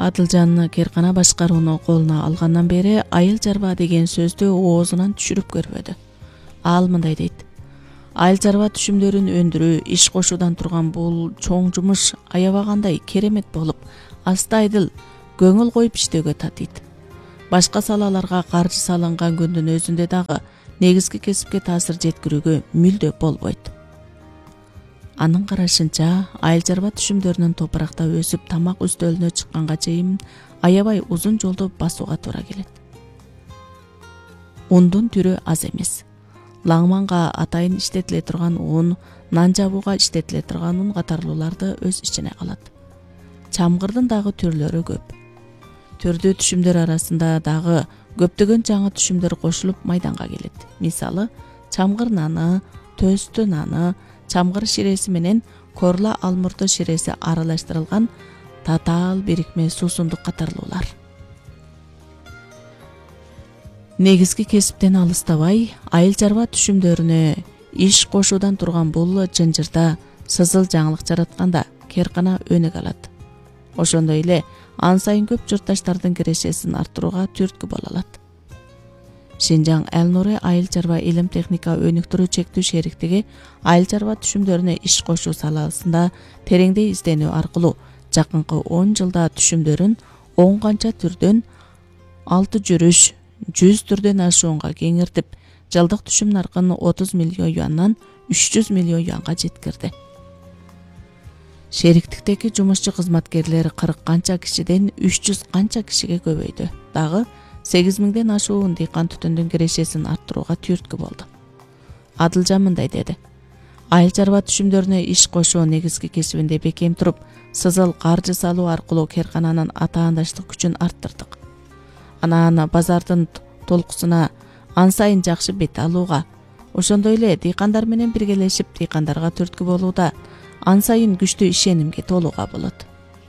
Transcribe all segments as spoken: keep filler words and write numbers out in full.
Адылжан Керкана башкарууну колуна алгандан бери айыл чарба деген сөздү оозунан түшүрүп көрбөдү. Ал мындай дейт: айыл чарба түшүмдөрүн өндүрүү, иш кошуудан турган бул чоң жумуш аябагандай керемет болуп, астайдыл көңүл коюп иштөөгө татыйт. Башка салаларга каржы салынган күндүн өзүндө дагы негизги кесипке таасир жеткирүүгө мүлдө болбойт. Анын карашынча, айыл чарба түшүмдөрүнүн топуракта өсүп, тамак үстөлүнө чыкканга чейин аябай узун жолду басууга туура келет. Ундун түрү аз эмес. Лаңманга атайын иштетиле турган un, нан жабууга иштетиле турган un катарлууларды өз ичине алат. Чамгырдын дагы түрлөрү көп. Түрдүү түшүмдөр арасында дагы көптөгөн жаңы түшүмдөр кошулуп майданга келет. Мисалы, чамгыр наны, төстү наны, чамгыр ширеси менен корла алмурду ширеси аралаштырылган татаал бирикме суусундук катарлуулар. Негизги кесиптен алыстабай, айыл чарба түшүмдөрүнө иш кошуудан турган бул жынжырда сызыл жаңылык жаратканда Керкана өнүк алат. Ошондой эле ан сайын көп журтташтардын кирешесин арттырууга түрткү боло алат. Шинжаң Эл-Нури айыл чарба илим техника өнүктүрүү чектүү шериктиги айыл чарба түшүмдөрүнө иш кошуу саласында тереңдей изденүү аркылуу жакынкы он жылда түшүмдөрүн он канча түрдөн алты жүрүш, жүз түрдөн ашуунга кеңиртип, жылдык түшүм наркын отуз миллион юандан үч жүз миллион юанга жеткирди. Шериктиктеги жумушчу кызматкерлер кырк канча кишиден үч жүз канча кишиге көбөйдү. Дагы сегиз миңден ашуун дыйкан түтүндүн кирешесин арттырууга түрткү болду. Адылжан мындай деди: айыл чарба түшүмдөрүнө иш кошуу негизги кесибинде бекем туруп, сызыл каржы салуу аркылуу Керкананын атаандаштык күчүн арттырдык. Анан базардын толкусуна ан сайын жакшы бет алууга, ошондой эле дыйкандар менен биргелешип дыйкандарга түрткү болууда ан сайын күчтүү ишенимге толууга болот.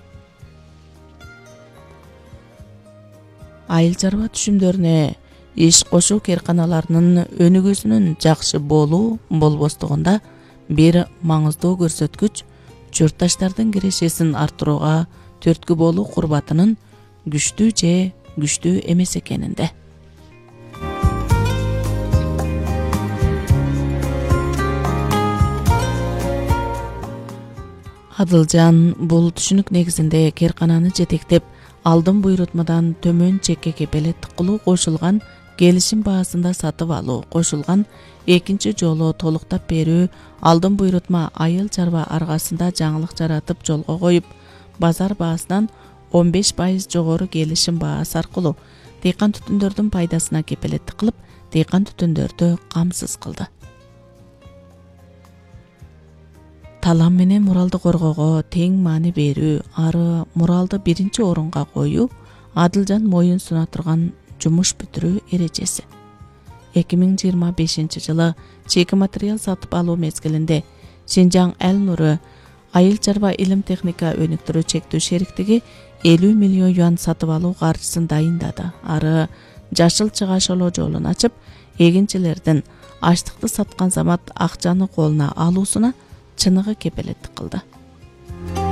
Айыл чарба түшүмдөрүнө иш кошуу керканаларынын өнүгүүсүнүн жакшы болуу болбостугунда бир маңыздуу көрсөткүч журтташтардын кирешесин арттырууга түрткү болуу курбатынын күчтүү же күчтүү эмес экенинде. Адылжан бул түшүнүк негизинде Керкананы жетектеп, алдын буйрутмадан төмөн чекке кепелеттик кылуу кошулган келишим баасында сатып алуу кошулган экинчи жолу толуктап берүү, алдын буйрутма айыл чарба аргасында жаңылык жаратып жолго коюп, базар баасынан он беш пайыз жогору келишим баасы аркылуу дыйкан түтүндөрдүн пайдасына кепелеттик кылып, дыйкан түтүндөрдү камсыз кылды. Талам менен муралды коргоого тең маани берүү, ары муралды биринчи орунга коюу Адылжан моюн суна турган жумуш бүтүрүү эрежеси. эки миң жыйырма бешинчи жылы чеки материал сатып алуу мезгилинде Шинжаң Эл-Нури айыл чарба илим техника өнүктүрүү чектүү шериктиги элүү миллион юан сатып алуу каржысын дайындады. Ары жашыл чыгашолоо жолун ачып, эгинчилердин аштыкты саткан замат акчаны колуна алуусуна чыныгы кепелеттик кылды.